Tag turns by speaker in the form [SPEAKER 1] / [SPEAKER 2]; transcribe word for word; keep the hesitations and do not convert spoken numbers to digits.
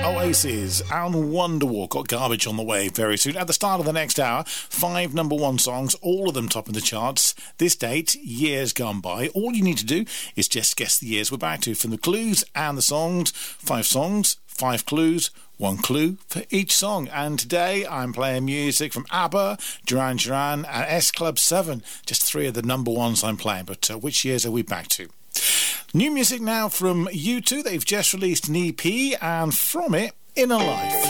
[SPEAKER 1] Oasis and Wonderwall. Got Garbage on the way very soon. At the start of the next hour, five number one songs, all of them top of the charts. This date, years gone by. All you need to do is just guess the years we're back to from the clues and the songs. Five songs, five clues, one clue for each song. And today I'm playing music from ABBA, Duran Duran and S Club seven. Just three of the number ones I'm playing. But uh, which years are we back to? New music now from U two. They've just released an E P, and from it, Inner Life.